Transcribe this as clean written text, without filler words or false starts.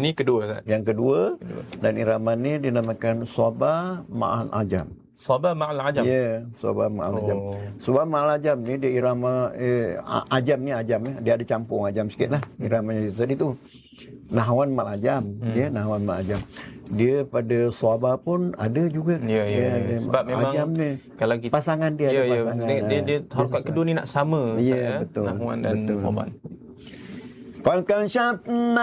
Ini kedua, Ustaz. Yang kedua. Dan irama ni dinamakan Sabah Ma'al Ajam. Sabah Ma'al Ajam. Ya, Sabah Ma'al Ajam. Sabah Ma'al Ajam ni dia irama ajam ni dia ada campur ajam sikit lah iramanya. Tadi tu Nahwan Ma'al Ajam. Dia Nahwan Ma'al Ajam. Dia pada Sabah pun ada juga. Ya. Sebab memang ajam ni, kalau kita pasangan dia ada pasangan. Dia harokat kedua ni nak sama, ya, betul. Nahwan dan Sabah. Falkan syafna